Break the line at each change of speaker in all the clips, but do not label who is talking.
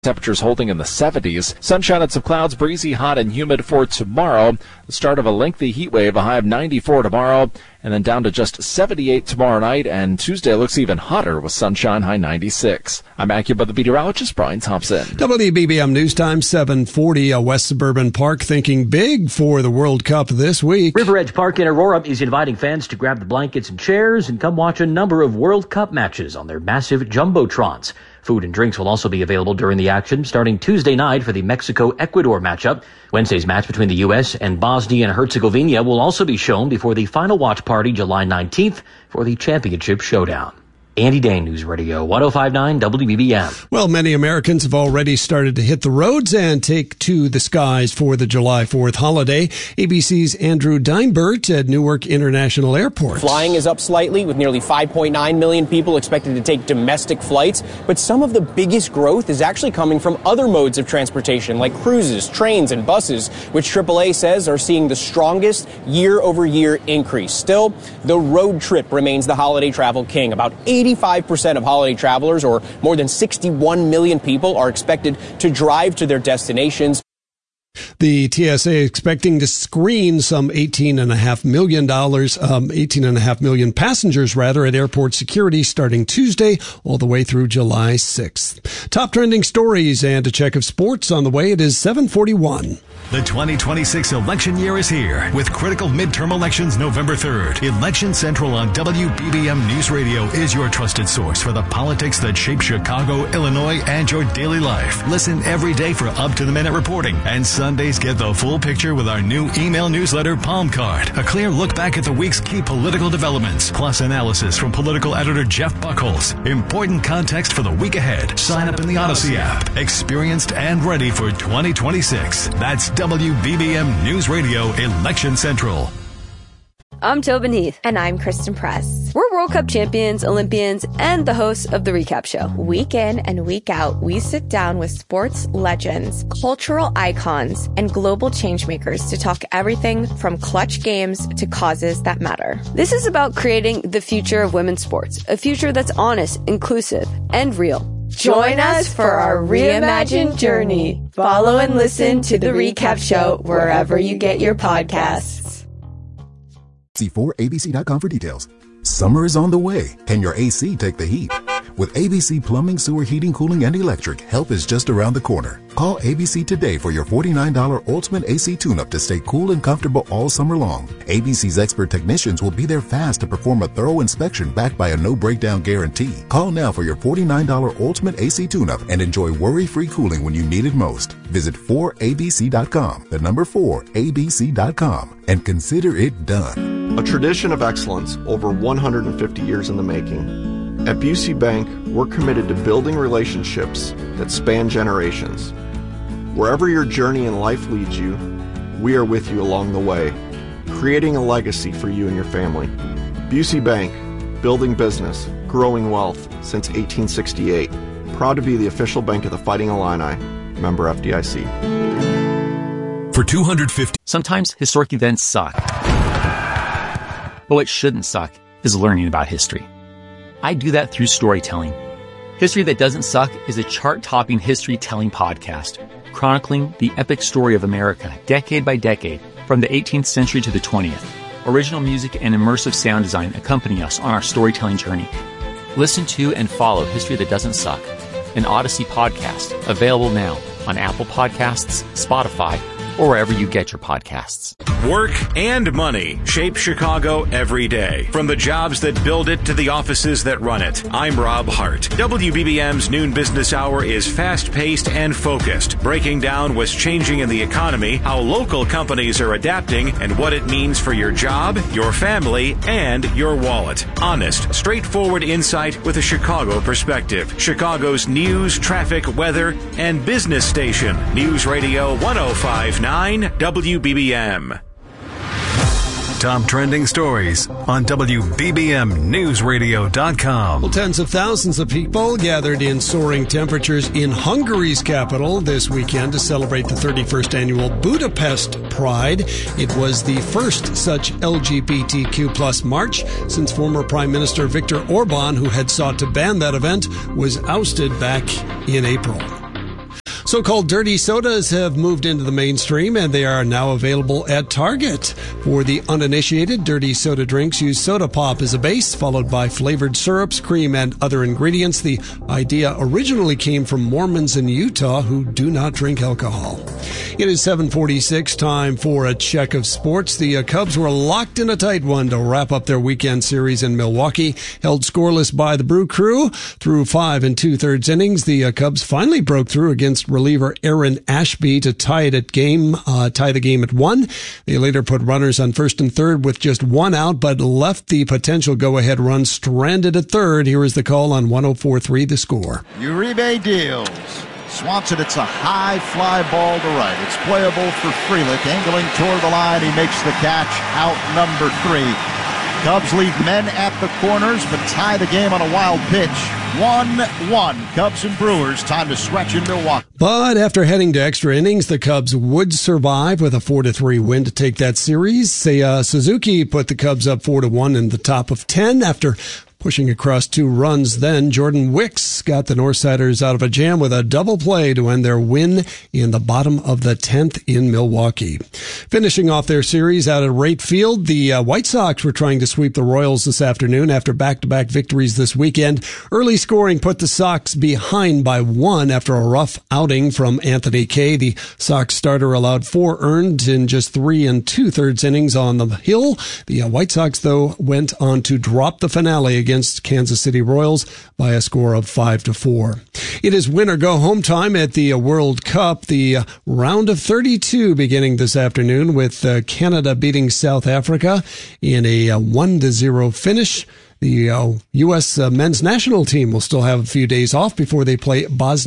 Temperatures holding in the 70s. Sunshine and some clouds, breezy, hot, and humid for tomorrow. The start of a lengthy heat wave, a high of 94 tomorrow, and then down to just 78 tomorrow night. And Tuesday looks even hotter with sunshine, high 96. I'm AccuWeather meteorologist Brian Thompson.
WBBM News Time 740. A West Suburban Park thinking big for the World Cup this week.
River Edge Park in Aurora is inviting fans to grab the blankets and chairs and come watch a number of World Cup matches on their massive jumbotrons. Food and drinks will also be available during the action starting Tuesday night for the Mexico-Ecuador matchup. Wednesday's match between the U.S. and Bosnia and Herzegovina will also be shown before the final watch party July 19th for the championship showdown. Andy Dane, News Radio 105.9 WBBM.
Well, many Americans have already started to hit the roads and take to the skies for the July 4th holiday. ABC's Andrew Deinbert at Newark International Airport.
Flying is up slightly with nearly 5.9 million people expected to take domestic flights, but some of the biggest growth is actually coming from other modes of transportation like cruises, trains, and buses, which AAA says are seeing the strongest year-over-year increase. Still, the road trip remains the holiday travel king. About 85% of holiday travelers, or more than 61 million people, are expected to drive to their destinations.
The TSA expecting to screen some $18.5 million passengers at airport security starting Tuesday all the way through July 6th. Top trending stories and a check of sports on the way. It is 7:41.
The 2026 election year is here with critical midterm elections November 3rd. Election Central on WBBM News Radio is your trusted source for the politics that shape Chicago, Illinois, and your daily life. Listen every day for up-to-the-minute reporting, and Sundays get the full picture with our new email newsletter, Palm Card. A clear look back at the week's key political developments, plus analysis from political editor Jeff Buckholz. Important context for the week ahead. Sign up in the Odyssey app. Experienced and ready for 2026. That's WBBM News Radio Election Central.
I'm Tobin Heath.
And I'm Kristen Press.
We're World Cup champions, Olympians, and the hosts of The Recap Show.
Week in and week out, we sit down with sports legends, cultural icons, and global changemakers to talk everything from clutch games to causes that matter.
This is about creating the future of women's sports, a future that's honest, inclusive, and real.
Join us for our reimagined journey. Follow and listen to The Recap Show wherever you get your podcasts.
See 4abc.com for details. Summer is on the way. Can your AC take the heat? With ABC Plumbing, Sewer, Heating, Cooling, and Electric, help is just around the corner. Call ABC today for your $49 Ultimate AC Tune-Up to stay cool and comfortable all summer long. ABC's expert technicians will be there fast to perform a thorough inspection backed by a no-breakdown guarantee. Call now for your $49 Ultimate AC Tune-Up and enjoy worry-free cooling when you need it most. Visit 4abc.com, the number 4abc.com, and consider it done.
A tradition of excellence over 150 years in the making. At Busey Bank, we're committed to building relationships that span generations. Wherever your journey in life leads you, we are with you along the way, creating a legacy for you and your family. Busey Bank, building business, growing wealth since 1868. Proud to be the official bank of the Fighting Illini. Member FDIC.
For 250.
Sometimes historic events suck. But what shouldn't suck is learning about history. I do that through storytelling. History That Doesn't Suck is a chart-topping history-telling podcast, chronicling the epic story of America, decade by decade, from the 18th century to the 20th. Original music and immersive sound design accompany us on our storytelling journey. Listen to and follow History That Doesn't Suck, an Odyssey podcast, available now on Apple Podcasts, Spotify, or wherever you get your podcasts.
Work and money shape Chicago every day. From the jobs that build it to the offices that run it. I'm Rob Hart. WBBM's Noon Business Hour is fast-paced and focused, breaking down what's changing in the economy, how local companies are adapting, and what it means for your job, your family, and your wallet. Honest, straightforward insight with a Chicago perspective. Chicago's news, traffic, weather, and business station. News Radio 105.9 WBBM.
Top trending stories on WBBMNewsRadio.com.
Well, tens of thousands of people gathered in soaring temperatures in Hungary's capital this weekend to celebrate the 31st annual Budapest Pride. It was the first such LGBTQ plus march since former Prime Minister Viktor Orban, who had sought to ban that event, was ousted back in April. So-called dirty sodas have moved into the mainstream, and they are now available at Target. For the uninitiated, dirty soda drinks use soda pop as a base, followed by flavored syrups, cream, and other ingredients. The idea originally came from Mormons in Utah who do not drink alcohol. It is 7:46, time for a check of sports. The Cubs were locked in a tight one to wrap up their weekend series in Milwaukee. Held scoreless by the Brew Crew through 5 2/3 innings. The Cubs finally broke through against reliever Aaron Ashby to tie the game at 1. They later put runners on first and third with just one out, but left the potential go-ahead run stranded at third. Here is the call on 104.3 The Score.
Uribe deals. Swats it. It's a high fly ball to right. It's playable for Frelick. Angling toward the line. He makes the catch. Out number 3. Cubs leave men at the corners, but tie the game on a wild pitch. 1-1. Cubs and Brewers. Time to stretch in Milwaukee.
But after heading to extra innings, the Cubs would survive with a 4-3 win to take that series. Seiya Suzuki put the Cubs up 4-1 in the top of 10 after pushing across 2 runs. Then Jordan Wicks got the Northsiders out of a jam with a double play to end their win in the bottom of the 10th in Milwaukee. Finishing off their series out at Wright Field, the White Sox were trying to sweep the Royals this afternoon after back-to-back victories this weekend. Early scoring put the Sox behind by 1 after a rough outing from Anthony Kay. The Sox starter allowed 4 earned in just 3 2/3 innings on the hill. The White Sox, though, went on to drop the finale against Kansas City Royals by a score of 5-4. It is win or go home time at the World Cup. The round of 32 beginning this afternoon with Canada beating South Africa in a 1-0 finish. The U.S. men's national team will still have a few days off before they play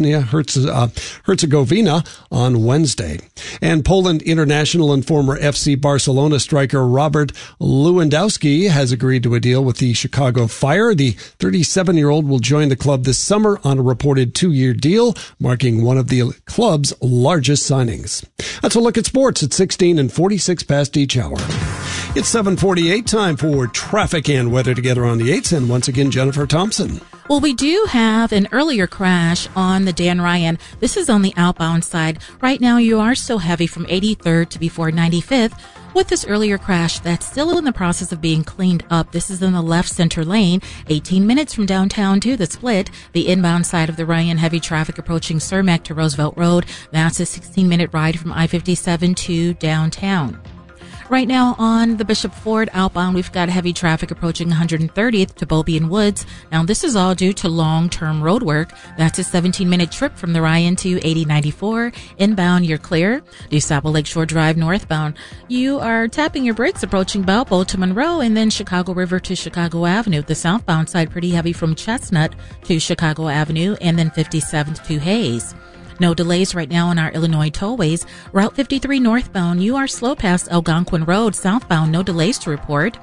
Bosnia-Herzegovina on Wednesday. And Poland international and former FC Barcelona striker Robert Lewandowski has agreed to a deal with the Chicago Fire. The 37-year-old will join the club this summer on a reported 2-year deal, marking one of the club's largest signings. That's a look at sports at 16 and 46 past each hour. It's 7:48, time for traffic and weather together on the 8s, and once again, Jennifer Thompson.
Well, we do have an earlier crash on the Dan Ryan. This is on the outbound side. Right now, you are so heavy from 83rd to before 95th. With this earlier crash, that's still in the process of being cleaned up. This is in the left center lane, 18 minutes from downtown to the split. The inbound side of the Ryan, heavy traffic approaching Cermak to Roosevelt Road. That's a 16-minute ride from I-57 to downtown. Right now on the Bishop Ford outbound, we've got heavy traffic approaching 130th to Beaubien Woods. Now, this is all due to long-term road work. That's a 17-minute trip from the Ryan to 8094. Inbound, you're clear. DuSable Lakeshore Drive northbound. You are tapping your brakes approaching Balboa to Monroe and then Chicago River to Chicago Avenue. The southbound side pretty heavy from Chestnut to Chicago Avenue and then 57th to Hayes. No delays right now on our Illinois tollways. Route 53 northbound, you are slow past Algonquin Road. Southbound, no delays to report.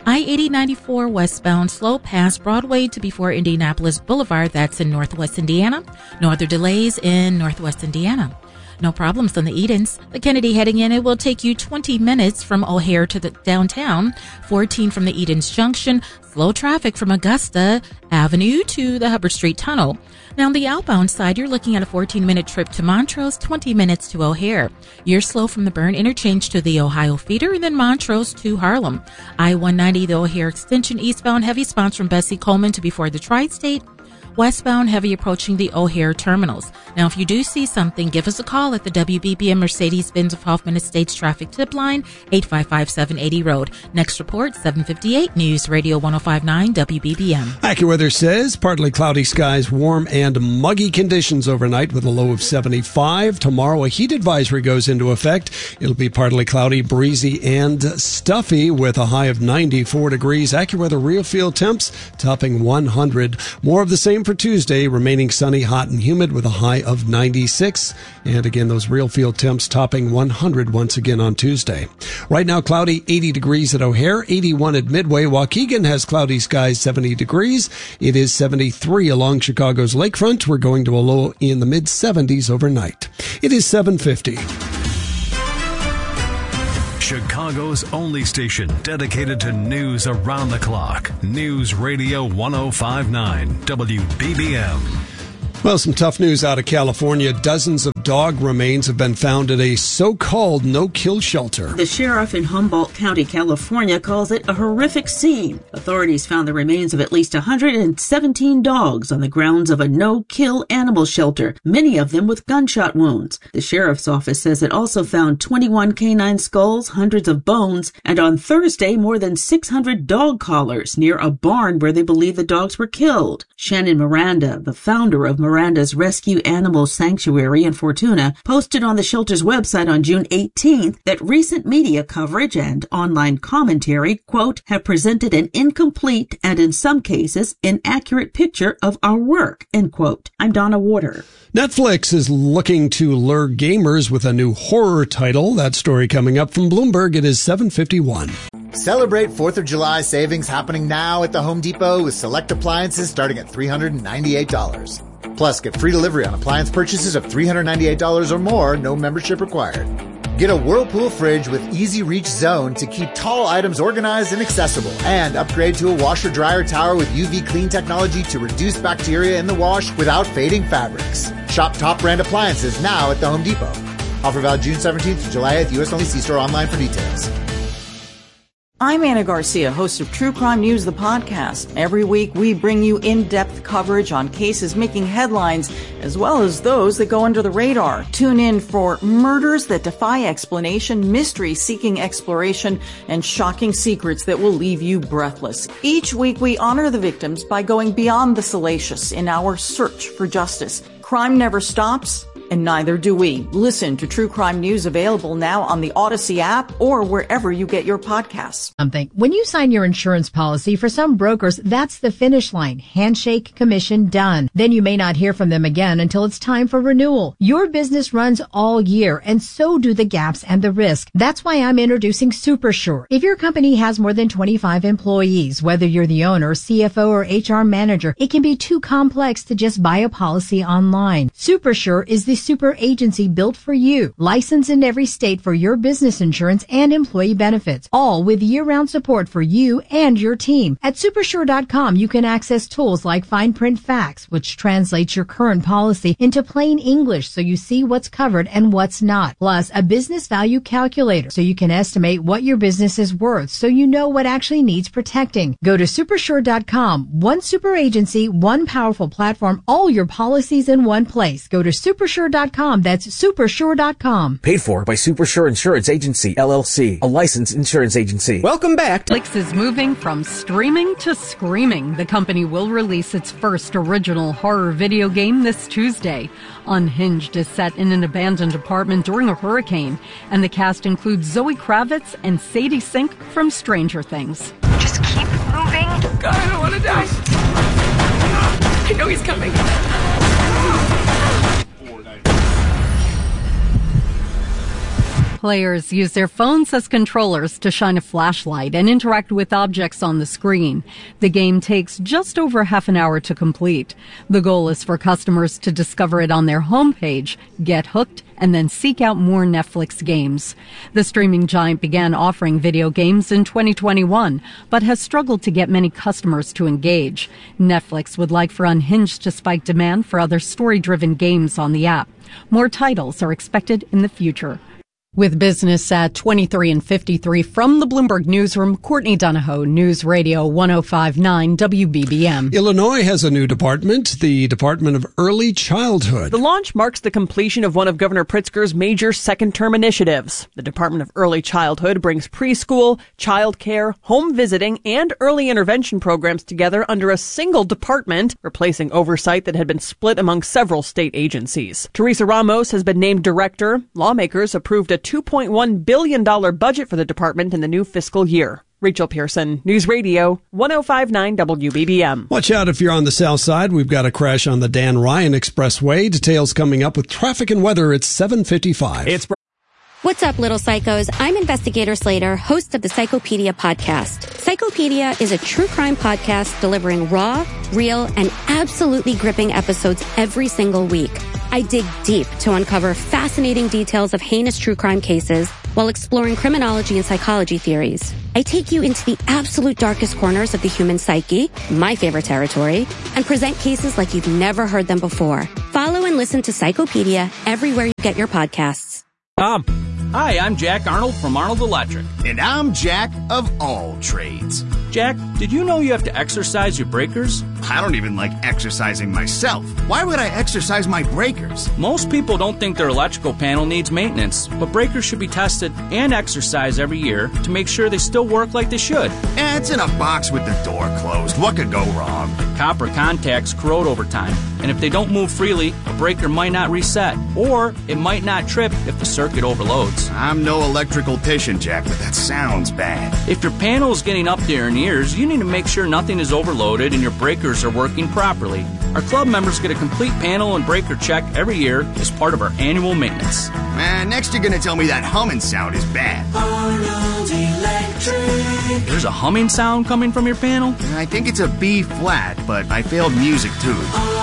I-8094 westbound, slow past Broadway to before Indianapolis Boulevard. That's in Northwest Indiana. No other delays in Northwest Indiana. No problems on the Edens. The Kennedy heading in, it will take you 20 minutes from O'Hare to the downtown, 14 from the Edens Junction, slow traffic from Augusta Avenue to the Hubbard Street Tunnel. Now, on the outbound side, you're looking at a 14-minute trip to Montrose, 20 minutes to O'Hare. You're slow from the Byrne interchange to the Ohio feeder, and then Montrose to Harlem. I-190, the O'Hare extension, eastbound, heavy spots from Bessie Coleman to before the Tri-State. Westbound, heavy approaching the O'Hare terminals. Now, if you do see something, give us a call at the WBBM Mercedes-Benz of Hoffman Estates traffic tip line, 855-780 Road. Next report, 758 News Radio 105.9 WBBM.
AccuWeather says partly cloudy skies, warm and muggy conditions overnight with a low of 75. Tomorrow, a heat advisory goes into effect. It'll be partly cloudy, breezy, and stuffy with a high of 94 degrees. AccuWeather real field temps topping 100. More of the same for Tuesday, remaining sunny, hot, and humid with a high of 96. And again, those real field temps topping 100 once again on Tuesday. Right now, cloudy, 80 degrees at O'Hare, 81 at Midway. Waukegan has cloudy skies, 70 degrees. It is 73 along Chicago's lakefront. We're going to a low in the mid-70s overnight. It is 7:50.
Chicago's only station dedicated to news around the clock. News Radio 105.9 WBBM.
Well, some tough news out of California. Dozens of dog remains have been found at a so-called no-kill shelter.
The sheriff in Humboldt County, California, calls it a horrific scene. Authorities found the remains of at least 117 dogs on the grounds of a no-kill animal shelter, many of them with gunshot wounds. The sheriff's office says it also found 21 canine skulls, hundreds of bones, and on Thursday, more than 600 dog collars near a barn where they believe the dogs were killed. Shannon Miranda, the founder of Miranda's Rescue Animal Sanctuary in Fortuna, posted on the shelter's website on June 18th that recent media coverage and online commentary, quote, have presented an incomplete and in some cases inaccurate picture of our work, end quote. I'm Donna Warder.
Netflix is looking to lure gamers with a new horror title. That story coming up from Bloomberg. It is 7:51.
Celebrate 4th of July savings happening now at the Home Depot with select appliances starting at $398. Plus, get free delivery on appliance purchases of $398 or more, no membership required. Get a Whirlpool fridge with Easy Reach Zone to keep tall items organized and accessible. And upgrade to a washer-dryer tower with UV clean technology to reduce bacteria in the wash without fading fabrics. Shop top brand appliances now at the Home Depot. Offer valid June 17th to July 8th. U.S. only. See store online for details.
I'm Anna Garcia, host of True Crime News, the podcast. Every week, we bring you in-depth coverage on cases making headlines, as well as those that go under the radar. Tune in for murders that defy explanation, mystery seeking exploration, and shocking secrets that will leave you breathless. Each week, we honor the victims by going beyond the salacious in our search for justice. Crime never stops, and neither do we. Listen to True Crime News, available now on the Odyssey app or wherever you get your podcasts.
When you sign your insurance policy, for some brokers, that's the finish line. Handshake, commission, done. Then you may not hear from them again until it's time for renewal. Your business runs all year, and so do the gaps and the risk. That's why I'm introducing SuperSure. If your company has more than 25 employees, whether you're the owner, CFO, or HR manager, it can be too complex to just buy a policy online. SuperSure is the super agency built for you, licensed in every state for your business insurance and employee benefits, all with year-round support for you and your team. At Supersure.com, you can access tools like Fine Print Facts, which translates your current policy into plain English so you see what's covered and what's not. Plus, a business value calculator so you can estimate what your business is worth so you know what actually needs protecting. Go to Supersure.com. One super agency, one powerful platform, all your policies in one place. Go to Supersure.com. That's Supersure.com.
Paid for by Supersure Insurance Agency, LLC, a licensed insurance agency.
Welcome back. Netflix is moving from streaming to screaming. The company will release its first original horror video game this Tuesday. Unhinged is set in an abandoned apartment during a hurricane, and the cast includes Zoe Kravitz and Sadie Sink from Stranger Things.
Just keep moving. God, I don't want to die. I know he's coming.
Players use their phones as controllers to shine a flashlight and interact with objects on the screen. The game takes just over half an hour to complete. The goal is for customers to discover it on their homepage, get hooked, and then seek out more Netflix games. The streaming giant began offering video games in 2021, but has struggled to get many customers to engage. Netflix would like for Unhinged to spike demand for other story-driven games on the app. More titles are expected in the future. With business at 23 and 53 from the Bloomberg Newsroom, Courtney Donahoe, News Radio 105.9 WBBM.
Illinois has a new department, the Department of Early Childhood.
The launch marks the completion of one of Governor Pritzker's major second-term initiatives. The Department of Early Childhood brings preschool, child care, home visiting, and early intervention programs together under a single department, replacing oversight that had been split among several state agencies. Teresa Ramos has been named director. Lawmakers approved a $2.1 billion budget for the department in the new fiscal year. Rachel Pearson, News Radio 105.9 WBBM.
Watch out if you're on the south side. We've got a crash on the Dan Ryan Expressway. Details coming up with traffic and weather at 7:55.
What's up, little psychos? I'm Investigator Slater, host of the Psychopedia podcast. Psychopedia is a true crime podcast delivering raw, real, and absolutely gripping episodes every single week. I dig deep to uncover fascinating details of heinous true crime cases, while exploring criminology and psychology theories. I take you into the absolute darkest corners of the human psyche, my favorite territory, and present cases like you've never heard them before. Follow and listen to Psychopedia everywhere you get your podcasts.
Hi, I'm Jack Arnold from Arnold Electric.
And I'm Jack of All Trades.
Jack, did you know you have to exercise your breakers?
I don't even like exercising myself. Why would I exercise my breakers?
Most people don't think their electrical panel needs maintenance, but breakers should be tested and exercised every year to make sure they still work like they should.
It's in a box with the door closed. What could go wrong?
Copper contacts corrode over time, and if they don't move freely, a breaker might not reset, or it might not trip if the circuit overloads.
I'm no electrician, Jack, but that sounds bad.
If your panel is getting up there in years, you need to make sure nothing is overloaded and your breakers are working properly. Our club members get a complete panel and breaker check every year as part of our annual maintenance.
Man, next you're going to tell me that humming sound is bad.
Arnold Electric. There's a humming sound coming from your panel?
I think it's a B flat, but I failed music too.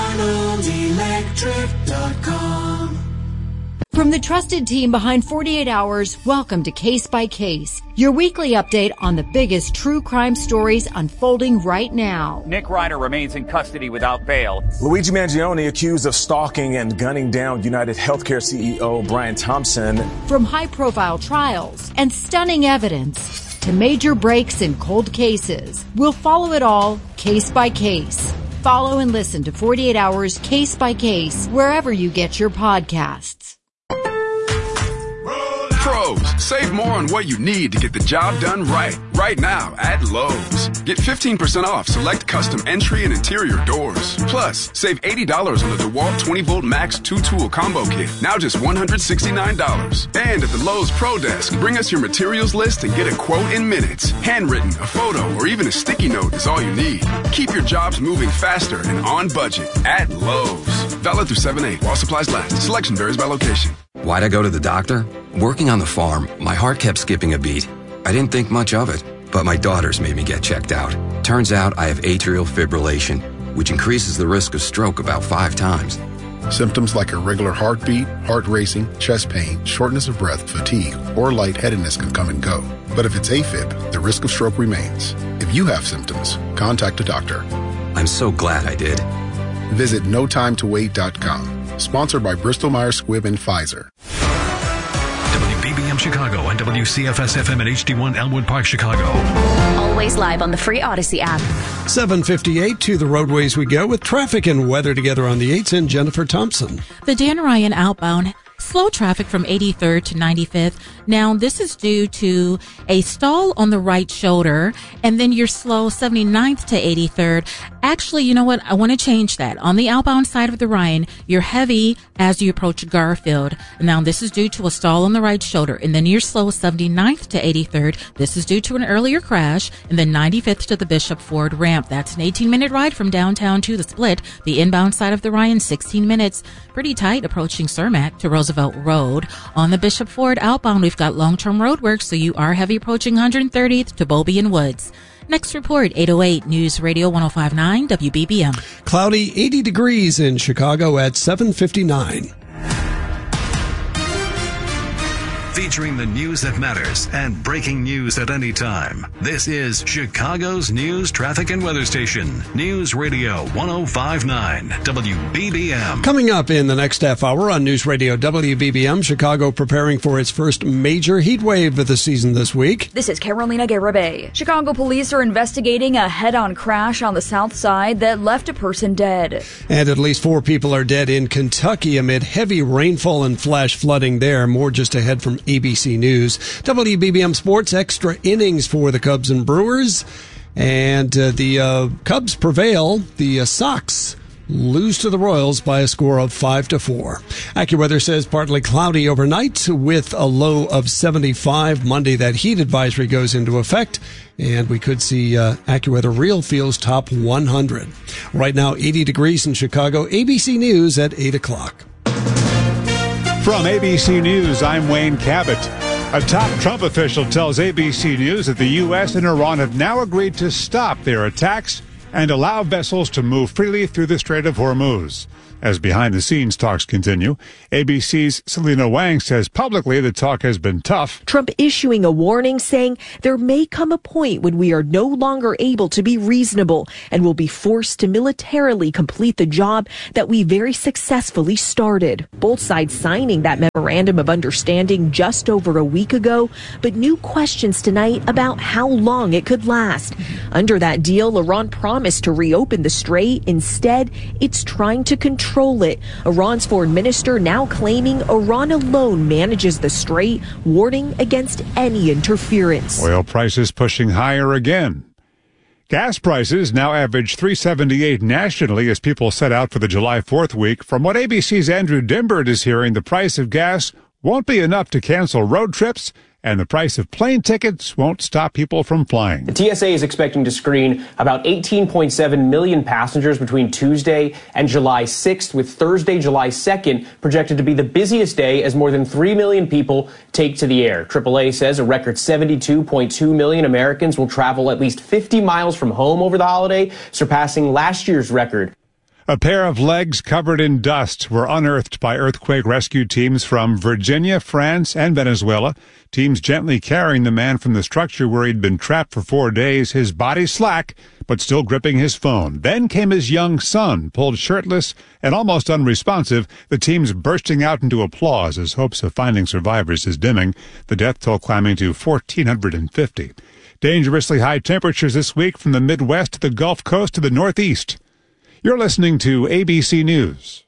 ArnoldElectric.com. From the trusted team behind 48 Hours, welcome to Case by Case, your weekly update on the biggest true crime stories unfolding right now.
Nick Ryder remains in custody without bail.
Luigi Mangione accused of stalking and gunning down United Healthcare CEO Brian Thompson.
From high-profile trials and stunning evidence to major breaks in cold cases, we'll follow it all case by case. Follow and listen to 48 Hours Case by Case wherever you get your podcasts.
Pros, save more on what you need to get the job done right now at Lowe's. Get 15% off select custom entry and interior doors. Plus, save $80 on the DeWalt 20-volt Max 2-tool combo kit, now just $169. And at the Lowe's Pro Desk, bring us your materials list and get a quote in minutes. Handwritten, a photo, or even a sticky note is all you need. Keep your jobs moving faster and on budget at Lowe's. Valid through 7/8 while supplies last. Selection varies by location.
Why'd I go to the doctor? Working on the farm, my heart kept skipping a beat. I didn't think much of it, but my daughters made me get checked out. Turns out I have atrial fibrillation, which increases the risk of stroke about 5 times.
Symptoms like irregular heartbeat, heart racing, chest pain, shortness of breath, fatigue, or lightheadedness can come and go. But if it's AFib, the risk of stroke remains. If you have symptoms, contact a doctor.
I'm so glad I did.
Visit notimetowait.com. Sponsored by Bristol-Myers Squibb and Pfizer.
WBBM Chicago and WCFS-FM at HD1 Elmwood Park, Chicago.
Always live on the free Odyssey app.
7:58 to the roadways we go with traffic and weather together on the 8s and Jennifer Thompson.
The Dan Ryan outbound. Slow traffic from 83rd to 95th. Now, this is due to a stall on the right shoulder, and then you're slow 79th to 83rd. Actually, you know what? I want to change that. On the outbound side of the Ryan, you're heavy as you approach Garfield. Now, this is due to a stall on the right shoulder, and then you're slow 79th to 83rd. This is due to an earlier crash, and then 95th to the Bishop Ford ramp. That's an 18-minute ride from downtown to the Split. The inbound side of the Ryan, 16 minutes. Pretty tight approaching Cermak to Roosevelt Road. On the Bishop Ford outbound, we've got long-term road work, so you are heavy approaching 130th to Bobby and Woods. Next report, 808 News Radio 105.9 WBBM.
Cloudy, 80 degrees in Chicago at 7:59.
Featuring the news that matters and breaking news at any time. This is Chicago's news, traffic, and weather station. News Radio 105.9 WBBM.
Coming up in the next half hour on News Radio WBBM, Chicago preparing for its first major heat wave of the season this week.
This is Carolina Garibay. Chicago police are investigating a head-on crash on the south side that left a person dead.
And at least 4 people are dead in Kentucky amid heavy rainfall and flash flooding there. More just ahead from ABC News. WBBM Sports, extra innings for the Cubs and Brewers. And the Cubs prevail. The Sox lose to the Royals by a score of 5-4. AccuWeather says partly cloudy overnight with a low of 75. Monday, that heat advisory goes into effect, and we could see AccuWeather Real Feels top 100. Right now, 80 degrees in Chicago. ABC News at 8 o'clock.
From ABC News, I'm Wayne Cabot. A top Trump official tells ABC News that the U.S. and Iran have now agreed to stop their attacks and allow vessels to move freely through the Strait of Hormuz. as behind-the-scenes talks continue. ABC's Selena Wang says publicly the talk has been tough.
Trump issuing a warning saying there may come a point when we are no longer able to be reasonable and will be forced to militarily complete the job that we very successfully started. Both sides signing that memorandum of understanding just over a week ago, but new questions tonight about how long it could last. Under that deal, Iran promised to reopen the strait. Instead, it's trying to control it. Iran's foreign minister now claiming Iran alone manages the strait, warning against any interference.
Oil prices pushing higher again. Gas prices now average $3.78 nationally as people set out for the July 4th week. From what ABC's Andrew Dimbert is hearing, the price of gas won't be enough to cancel road trips, and the price of plane tickets won't stop people from flying.
The TSA is expecting to screen about 18.7 million passengers between Tuesday and July 6th, with Thursday, July 2nd, projected to be the busiest day as more than 3 million people take to the air. AAA says a record 72.2 million Americans will travel at least 50 miles from home over the holiday, surpassing last year's record.
A pair of legs covered in dust were unearthed by earthquake rescue teams from Virginia, France, and Venezuela. Teams gently carrying the man from the structure where he'd been trapped for 4 days, his body slack, but still gripping his phone. Then came his young son, pulled shirtless and almost unresponsive, the teams bursting out into applause as hopes of finding survivors is dimming, the death toll climbing to 1,450. Dangerously high temperatures this week from the Midwest to the Gulf Coast to the Northeast. You're listening to ABC News.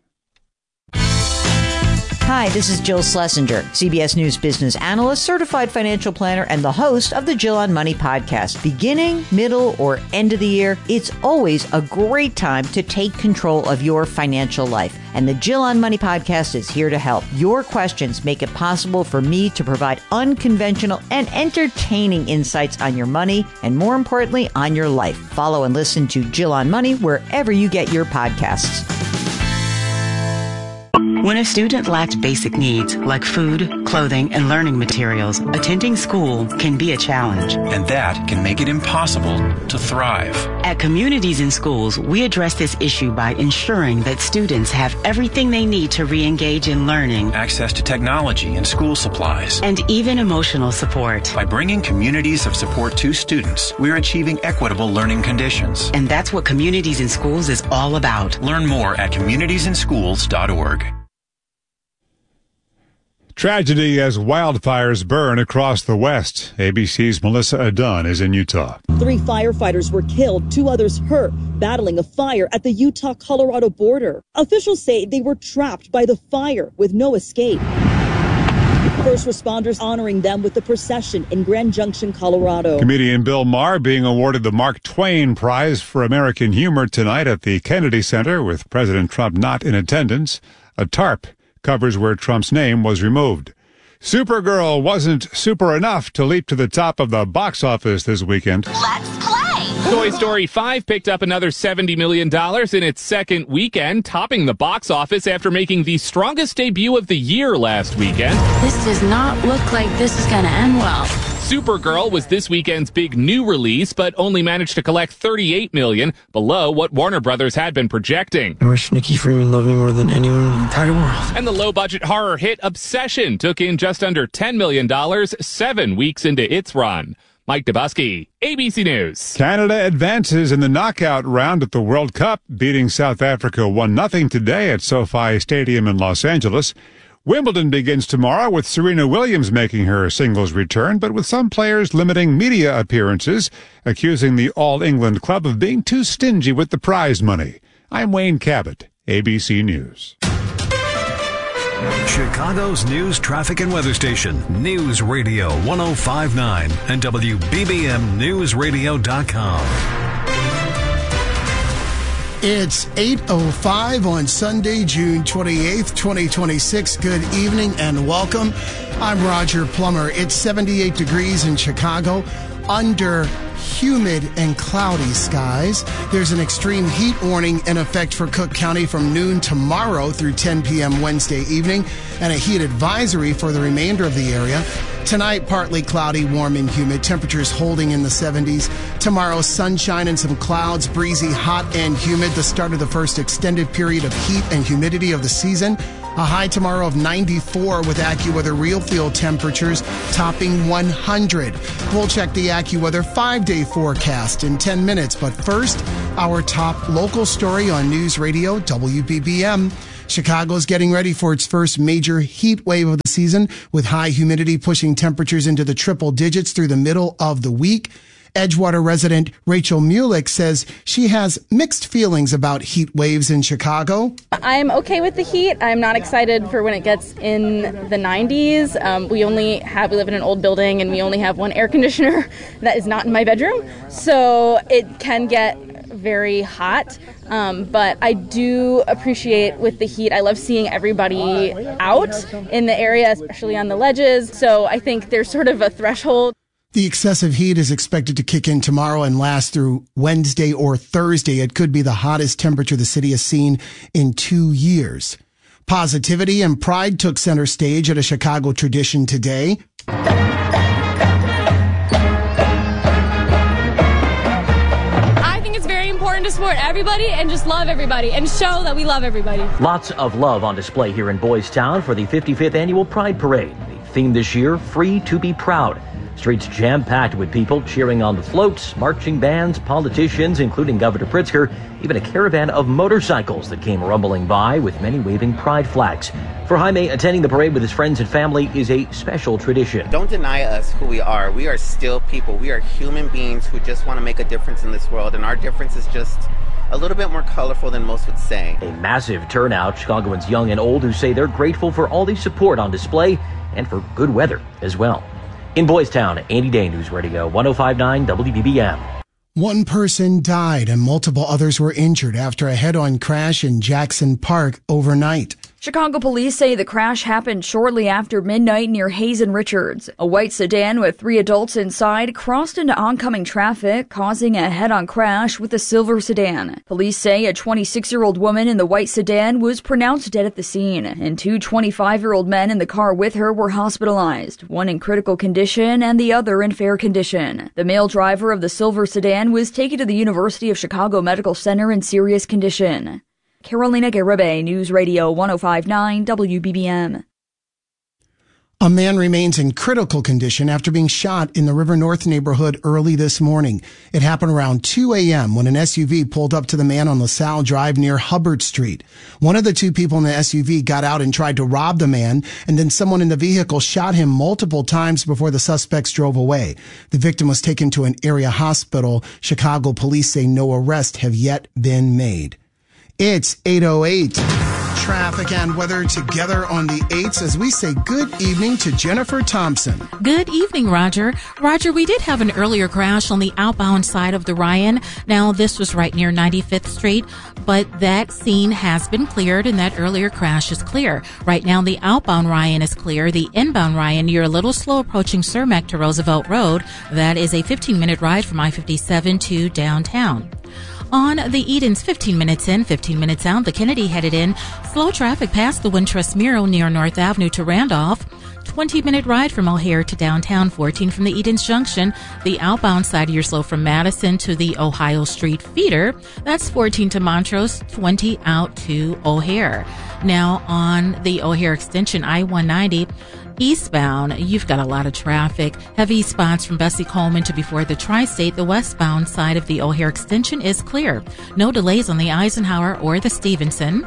Hi, this is Jill Schlesinger, CBS News business analyst, certified financial planner, and the host of the Jill on Money podcast. Beginning, middle, or end of the year, it's always a great time to take control of your financial life. And the Jill on Money podcast is here to help. Your questions make it possible for me to provide unconventional and entertaining insights on your money and, more importantly, on your life. Follow and listen to Jill on Money wherever you get your podcasts.
When a student lacks basic needs like food, clothing, and learning materials, attending school can be a challenge.
And that can make it impossible to thrive.
At Communities in Schools, we address this issue by ensuring that students have everything they need to re-engage in learning,
access to technology and school supplies,
and even emotional support.
By bringing communities of support to students, we're achieving equitable learning conditions.
And that's what Communities in Schools is all about.
Learn more at communitiesinschools.org.
Tragedy as wildfires burn across the West. ABC's Melissa Adun is in Utah.
3 firefighters were killed, 2 others hurt, battling a fire at the Utah-Colorado border. Officials say they were trapped by the fire with no escape. First responders honoring them with the procession in Grand Junction, Colorado.
Comedian Bill Maher being awarded the Mark Twain Prize for American Humor tonight at the Kennedy Center with President Trump not in attendance. A tarp covers where Trump's name was removed. Supergirl wasn't super enough to leap to the top of the box office this weekend.
Let's play!
Toy Story 5 picked up another $70 million in its second weekend, topping the box office after making the strongest debut of the year last weekend.
This does not look like this is going to end well.
Supergirl was this weekend's big new release, but only managed to collect $38 million, below what Warner Brothers had been projecting.
I wish Nikki Freeman loved me more than anyone in the entire world.
And the low-budget horror hit Obsession took in just under $10 million 7 weeks into its run. Mike Dubusky, ABC News.
Canada advances in the knockout round at the World Cup, beating South Africa 1-0 today at SoFi Stadium in Los Angeles. Wimbledon begins tomorrow with Serena Williams making her singles return, but with some players limiting media appearances, accusing the All England Club of being too stingy with the prize money. I'm Wayne Cabot, ABC News.
Chicago's news, traffic, and weather station, News Radio 105.9 and WBBMNewsRadio.com.
It's 8:05 on Sunday, June 28th, 2026. Good evening and welcome. I'm Roger Plummer. It's 78 degrees in Chicago under humid and cloudy skies. There's an extreme heat warning in effect for Cook County from noon tomorrow through 10 p.m. Wednesday evening, and a heat advisory for the remainder of the area. Tonight, partly cloudy, warm and humid. Temperatures holding in the 70s. Tomorrow, sunshine and some clouds, breezy, hot and humid. The start of the first extended period of heat and humidity of the season. A high tomorrow of 94 with AccuWeather real field temperatures topping 100. We'll check the AccuWeather 5-day forecast in 10 minutes. But first, our top local story on News Radio WBBM. Chicago's getting ready for its first major heat wave of the season, with high humidity pushing temperatures into the triple digits through the middle of the week. Edgewater resident Rachel Mulick says she has mixed feelings about heat waves in Chicago.
I'm okay with the heat. I'm not excited for when it gets in the 90s. We live in an old building and we only have one air conditioner that is not in my bedroom. So it can get very hot, but I do appreciate with the heat. I love seeing everybody out in the area, especially on the ledges. So I think there's sort of a threshold.
The excessive heat is expected to kick in tomorrow and last through Wednesday or Thursday. It could be the hottest temperature the city has seen in 2 years. Positivity and pride took center stage at a Chicago tradition today.
To support everybody and just love everybody and show that we love everybody.
Lots of love on display here in Boys Town for the 55th Annual Pride Parade. The theme this year, Free to be Proud. Streets jam-packed with people cheering on the floats, marching bands, politicians, including Governor Pritzker, even a caravan of motorcycles that came rumbling by with many waving pride flags. For Jaime, attending the parade with his friends and family is a special tradition.
Don't deny us who we are. We are still people. We are human beings who just want to make a difference in this world, and our difference is just a little bit more colorful than most would say.
A massive turnout, Chicagoans young and old who say they're grateful for all the support on display and for good weather as well. In Boys Town, Andy Day, News Radio 105.9 WBBM.
One person died and multiple others were injured after a head-on crash in Jackson Park overnight.
Chicago police say the crash happened shortly after midnight near Hayes and Richards. A white sedan with 3 adults inside crossed into oncoming traffic, causing a head-on crash with a silver sedan. Police say a 26-year-old woman in the white sedan was pronounced dead at the scene, and 2 25-year-old men in the car with her were hospitalized, one in critical condition and the other in fair condition. The male driver of the silver sedan was taken to the University of Chicago Medical Center in serious condition. Carolina Garibay, News Radio 105.9 WBBM.
A man remains in critical condition after being shot in the River North neighborhood early this morning. It happened around 2 a.m. when an SUV pulled up to the man on LaSalle Drive near Hubbard Street. One of the 2 people in the SUV got out and tried to rob the man, and then someone in the vehicle shot him multiple times before the suspects drove away. The victim was taken to an area hospital. Chicago police say no arrests have yet been made. It's 8:08. Traffic and weather together on the 8s as we say good evening to Jennifer Thompson.
Good evening, Roger. Roger, we did have an earlier crash on the outbound side of the Ryan. Now, this was right near 95th Street, but that scene has been cleared and that earlier crash is clear. Right now, the outbound Ryan is clear. The inbound Ryan, you're a little slow approaching Cermak to Roosevelt Road. That is a 15-minute ride from I-57 to downtown. On the Edens, 15 minutes in, 15 minutes out, the Kennedy headed in. Slow traffic past the Wintrust Mural near North Avenue to Randolph. 20-minute ride from O'Hare to downtown, 14 from the Edens Junction. The outbound side, you're slow from Madison to the Ohio Street feeder. That's 14 to Montrose, 20 out to O'Hare. Now on the O'Hare extension, I-190, eastbound, you've got a lot of traffic. Heavy spots from Bessie Coleman to before the Tri-State. The westbound side of the O'Hare extension is clear. No delays on the Eisenhower or the Stevenson.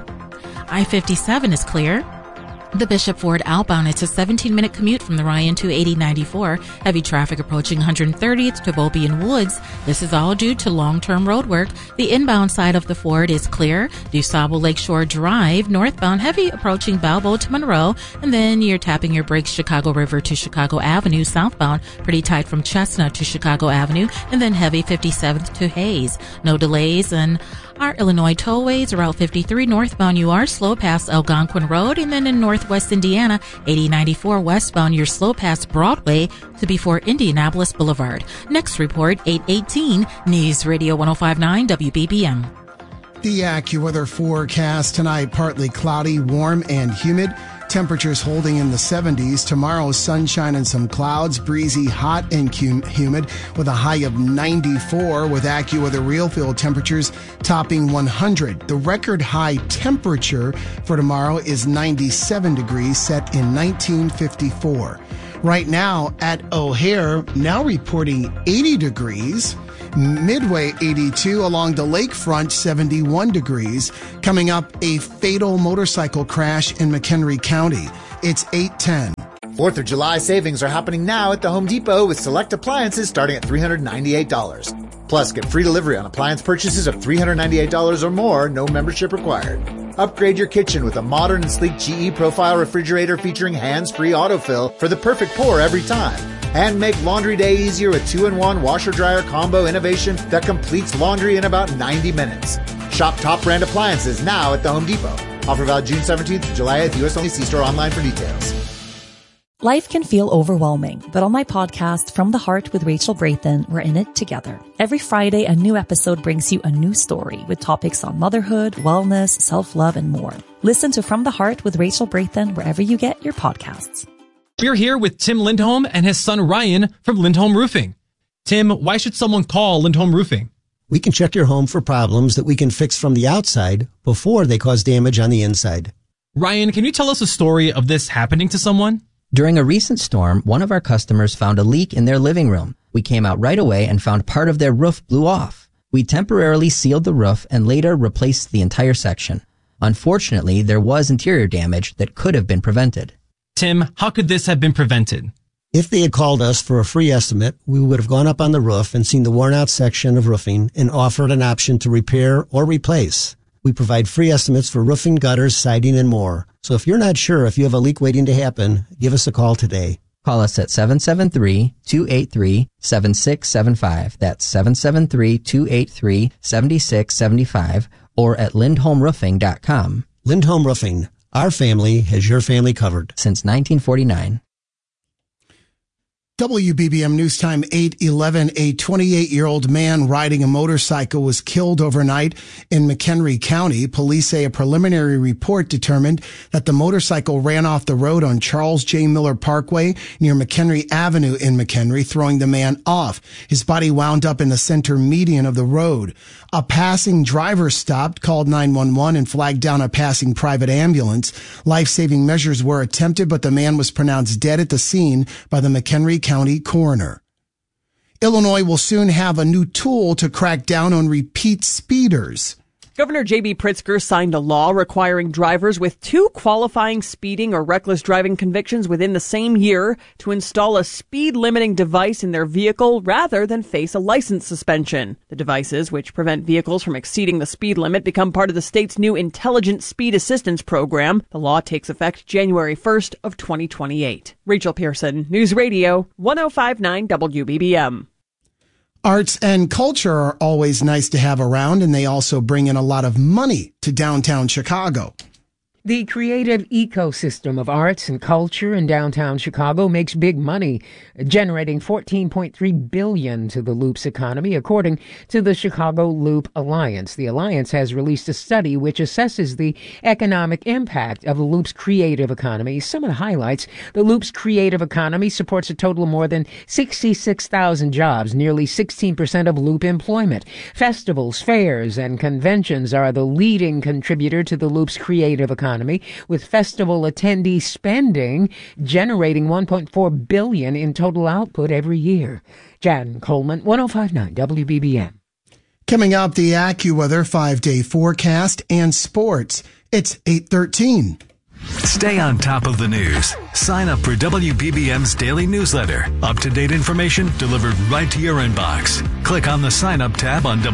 I-57 is clear. The Bishop Ford outbound, it's a 17-minute commute from the Ryan to 8094. Heavy traffic approaching 130th to Bobby and Woods. This is all due to long-term road work. The inbound side of the Ford is clear. DuSable Lakeshore Drive, northbound, heavy approaching Balboa to Monroe. And then you're tapping your brakes Chicago River to Chicago Avenue, southbound, pretty tight from Chestnut to Chicago Avenue. And then heavy 57th to Hayes. No delays and our Illinois tollways, Route 53 northbound, you are slow past Algonquin Road, and then in northwest Indiana, 8094 westbound, you're slow past Broadway to before Indianapolis Boulevard. Next report, 8:18, News Radio 105.9 WBBM.
The AccuWeather forecast tonight, partly cloudy, warm and humid. Temperatures holding in the 70s. Tomorrow, sunshine and some clouds, breezy, hot and humid with a high of 94 with AccuWeather real field temperatures topping 100. The record high temperature for tomorrow is 97 degrees set in 1954. Right now at O'Hare, now reporting 80 degrees. Midway 82, along the lakefront 71 degrees. Coming up, a fatal motorcycle crash in McHenry County. It's 8:10.
4th of July savings are happening now at the Home Depot with select appliances starting at $398. Plus, get free delivery on appliance purchases of $398 or more, no membership required. Upgrade your kitchen with a modern and sleek GE Profile refrigerator featuring hands-free autofill for the perfect pour every time. And make laundry day easier with 2-in-1 washer-dryer combo innovation that completes laundry in about 90 minutes. Shop top brand appliances now at the Home Depot. Offer valid June 17th to July 8th. U.S. only. See store online for details.
Life can feel overwhelming, but on my podcast, From the Heart with Rachel Brathen, we're in it together. Every Friday, a new episode brings you a new story with topics on motherhood, wellness, self-love, and more. Listen to From the Heart with Rachel Brathen wherever you get your podcasts.
We're here with Tim Lindholm and his son Ryan from Lindholm Roofing. Tim, why should someone call Lindholm Roofing?
We can check your home for problems that we can fix from the outside before they cause damage on the inside.
Ryan, can you tell us a story of this happening to someone?
During a recent storm, one of our customers found a leak in their living room. We came out right away and found part of their roof blew off. We temporarily sealed the roof and later replaced the entire section. Unfortunately, there was interior damage that could have been prevented.
Tim, how could this have been prevented?
If they had called us for a free estimate, we would have gone up on the roof and seen the worn out section of roofing and offered an option to repair or replace. We provide free estimates for roofing, gutters, siding, and more. So if you're not sure if you have a leak waiting to happen, give us a call today.
Call us at 773-283-7675. That's 773-283-7675 or at lindholmroofing.com.
Lindholm Roofing. Our family has your family covered.
Since 1949.
WBBM News Time 8:11. A 28-year-old man riding a motorcycle was killed overnight in McHenry County. Police say a preliminary report determined that the motorcycle ran off the road on Charles J. Miller Parkway near McHenry Avenue in McHenry, throwing the man off. His body wound up in the center median of the road. A passing driver stopped, called 911, and flagged down a passing private ambulance. Life-saving measures were attempted, but the man was pronounced dead at the scene by the McHenry County coroner. Illinois will soon have a new tool to crack down on repeat speeders.
Governor J.B. Pritzker signed a law requiring drivers with 2 qualifying speeding or reckless driving convictions within the same year to install a speed limiting device in their vehicle rather than face a license suspension. The devices, which prevent vehicles from exceeding the speed limit, become part of the state's new Intelligent Speed Assistance Program. The law takes effect January 1st of 2028. Rachel Pearson, News Radio 105.9 WBBM.
Arts and culture are always nice to have around, and they also bring in a lot of money to downtown Chicago.
The creative ecosystem of arts and culture in downtown Chicago makes big money, generating $14.3 billion to the Loop's economy, according to the Chicago Loop Alliance. The Alliance has released a study which assesses the economic impact of the Loop's creative economy. Some of the highlights: the Loop's creative economy supports a total of more than 66,000 jobs, nearly 16% of Loop employment. Festivals, fairs, and conventions are the leading contributor to the Loop's creative economy, with festival attendee spending generating $1.4 billion in total output every year. Jan Coleman, 105.9 WBBM.
Coming up, the AccuWeather 5-day forecast and sports. It's 8:13.
Stay on top of the news. Sign up for WBBM's daily newsletter. Up-to-date information delivered right to your inbox. Click on the Sign Up tab on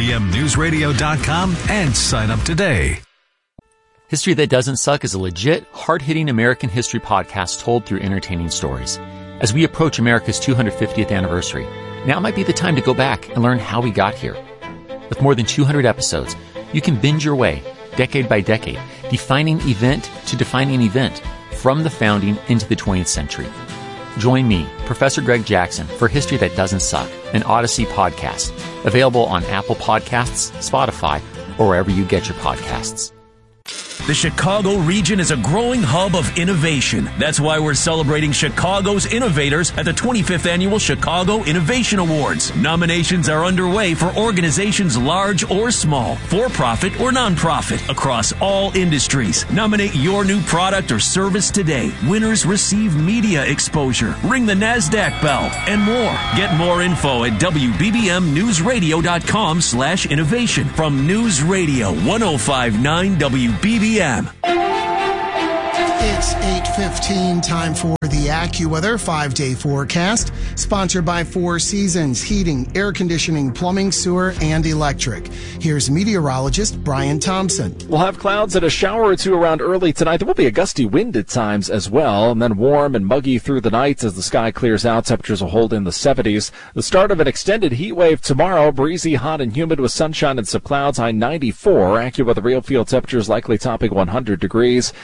WBBMNewsRadio.com and sign up today.
History That Doesn't Suck is a legit, hard-hitting American history podcast told through entertaining stories. As we approach America's 250th anniversary, now might be the time to go back and learn how we got here. With more than 200 episodes, you can binge your way, decade by decade, defining event to defining event, from the founding into the 20th century. Join me, Professor Greg Jackson, for History That Doesn't Suck, an Odyssey podcast, available on Apple Podcasts, Spotify, or wherever you get your podcasts.
The Chicago region is a growing hub of innovation. That's why we're celebrating Chicago's innovators at the 25th Annual Chicago Innovation Awards. Nominations are underway for organizations large or small, for-profit or non-profit, across all industries. Nominate your new product or service today. Winners receive media exposure, ring the NASDAQ bell, and more. Get more info at WBBMNewsRadio.com/innovation. From News Radio 105.9 WBBM.
It's 8:15, time for the AccuWeather 5-day forecast, sponsored by Four Seasons Heating, Air Conditioning, Plumbing, Sewer, and Electric. Here's meteorologist Brian Thompson.
We'll have clouds and a shower or two around early tonight. There will be a gusty wind at times as well, and then warm and muggy through the nights as the sky clears out. Temperatures will hold in the 70s. The start of an extended heat wave tomorrow, breezy, hot, and humid with sunshine and some clouds, high 94. AccuWeather real field temperatures likely topping 100 degrees.